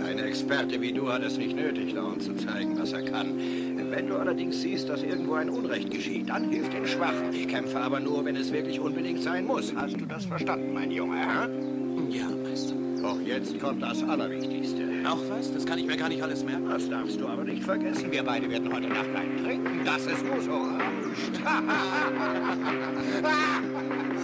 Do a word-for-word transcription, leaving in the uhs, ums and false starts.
Ein Experte wie du hat es nicht nötig, Dawn zu zeigen, was er kann. Wenn du allerdings siehst, dass irgendwo ein Unrecht geschieht, dann hilf den Schwachen. Ich kämpfe aber nur, wenn es wirklich unbedingt sein muss. Hast du das verstanden, mein Junge, hä? Ja, Meister. Doch jetzt kommt das Allerwichtigste. Noch was? Das kann ich mir gar nicht alles merken. Das darfst du aber nicht vergessen. Wir beide werden heute Nacht einen trinken. Das ist Uso.